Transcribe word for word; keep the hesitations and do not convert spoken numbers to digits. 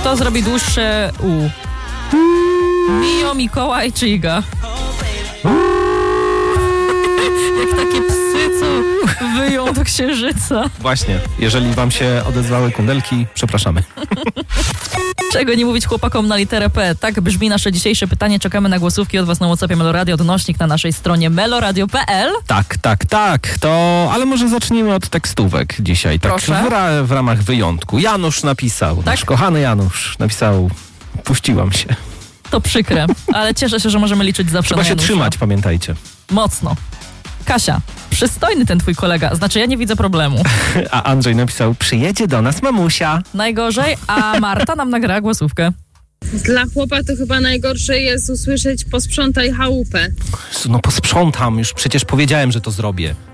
Kto zrobi dłuższe U? Mio, Mikołaj czy Iga? Jak takie psy, co wyją do księżyca. Właśnie, jeżeli wam się odezwały kundelki, przepraszamy. Czego nie mówić chłopakom na literę P? Tak brzmi nasze dzisiejsze pytanie. Czekamy na głosówki od was na WhatsAppie Meloradio. Odnośnik na naszej stronie meloradio kropka p l. Tak, tak, tak. To, ale może zacznijmy od tekstówek dzisiaj. Tak Proszę. w, ra, w ramach wyjątku. Janusz napisał, tak? Nasz kochany Janusz napisał, puściłam się. To przykre, ale cieszę się, że możemy liczyć zawsze Trzeba na się Janusza. trzymać, pamiętajcie. Mocno. Kasia, przystojny ten twój kolega, znaczy ja nie widzę problemu. A Andrzej napisał, przyjedzie do nas mamusia. Najgorzej, a Marta nam nagrała głosówkę. Dla chłopa to chyba najgorsze jest usłyszeć posprzątaj chałupę. No posprzątam, już przecież powiedziałem, że to zrobię.